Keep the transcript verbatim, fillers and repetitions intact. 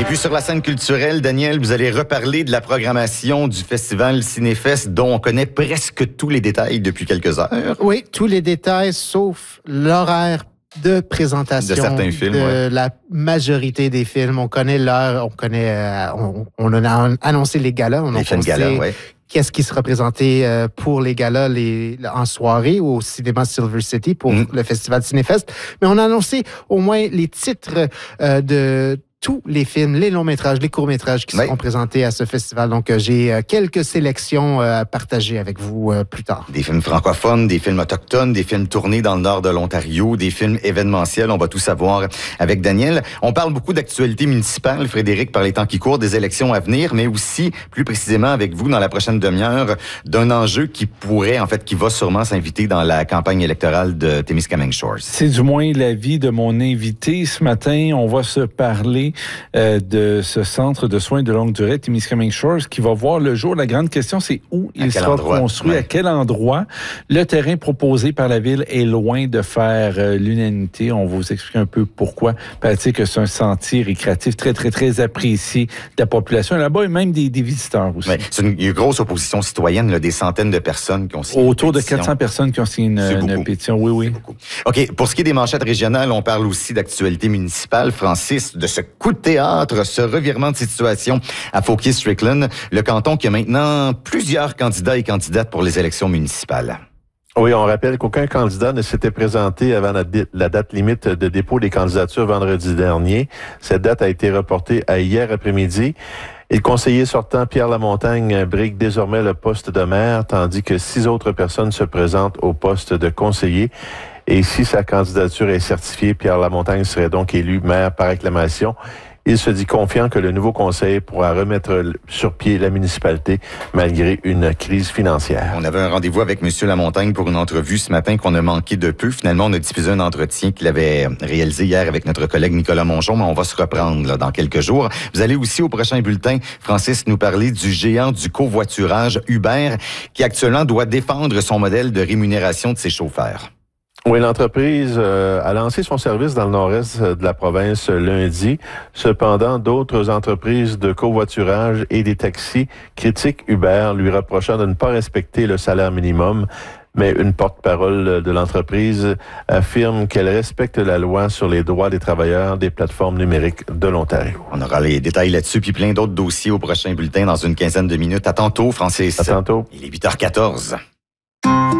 Et puis sur la scène culturelle, Daniel, vous allez reparler de la programmation du festival Cinéfest dont on connaît presque tous les détails depuis quelques heures. Oui, tous les détails sauf l'horaire de présentation de certains films, de ouais. la majorité des films. On connaît l'heure, on connaît, euh, on, on a annoncé les galas, on les films on galas, sait ouais. Qu'est-ce qui sera présenté euh, pour les galas les, en soirée au cinéma Silver City pour mm. le festival Cinéfest. Mais on a annoncé au moins les titres euh, de tous les films, les longs métrages, les courts métrages qui oui. seront présentés à ce festival. Donc, euh, j'ai euh, quelques sélections euh, à partager avec vous euh, plus tard. Des films francophones, des films autochtones, des films tournés dans le nord de l'Ontario, des films événementiels. On va tout savoir avec Daniel. On parle beaucoup d'actualité municipale, Frédéric, par les temps qui courent, des élections à venir, mais aussi, plus précisément avec vous, dans la prochaine demi-heure, d'un enjeu qui pourrait, en fait, qui va sûrement s'inviter dans la campagne électorale de Témiscamingue Shores. C'est du moins l'avis de mon invité. Ce matin, on va se parler Euh, de ce centre de soins de longue durée, Témiscamingue Shores, qui va voir le jour. La grande question, c'est où il sera endroit? construit, ouais. à quel endroit. Le terrain proposé par la ville est loin de faire euh, l'unanimité. On va vous expliquer un peu pourquoi. Paraît-il que c'est un sentier récréatif très, très, très apprécié de la population là-bas et même des, des visiteurs aussi. Ouais, c'est une, une grosse opposition citoyenne, là, des centaines de personnes qui ont signé Autour une de pétition. quatre cents personnes qui ont signé une, une pétition. Oui, oui. OK. Pour ce qui est des manchettes régionales, on parle aussi d'actualité municipale. Francis, de ce coup de théâtre, ce revirement de situation à Fauquier-Strickland, le canton qui a maintenant plusieurs candidats et candidates pour les élections municipales. Oui, on rappelle qu'aucun candidat ne s'était présenté avant la, la date limite de dépôt des candidatures vendredi dernier. Cette date a été reportée à hier après-midi. Et le conseiller sortant, Pierre Lamontagne, brigue désormais le poste de maire, tandis que six autres personnes se présentent au poste de conseiller. Et si sa candidature est certifiée, Pierre Lamontagne serait donc élu maire par acclamation. Il se dit confiant que le nouveau conseil pourra remettre sur pied la municipalité malgré une crise financière. On avait un rendez-vous avec M. Lamontagne pour une entrevue ce matin qu'on a manqué de peu. Finalement, on a diffusé un entretien qu'il avait réalisé hier avec notre collègue Nicolas Mongeon, mais on va se reprendre là, dans quelques jours. Vous allez aussi au prochain bulletin, Francis, nous parler du géant du covoiturage Uber qui actuellement doit défendre son modèle de rémunération de ses chauffeurs. Oui, l'entreprise euh, a lancé son service dans le nord-est de la province lundi. Cependant, d'autres entreprises de covoiturage et des taxis critiquent Uber, lui reprochant de ne pas respecter le salaire minimum. Mais une porte-parole de l'entreprise affirme qu'elle respecte la loi sur les droits des travailleurs des plateformes numériques de l'Ontario. On aura les détails là-dessus, puis plein d'autres dossiers au prochain bulletin dans une quinzaine de minutes. À tantôt, Francis. À tantôt. Il est huit heures quatorze.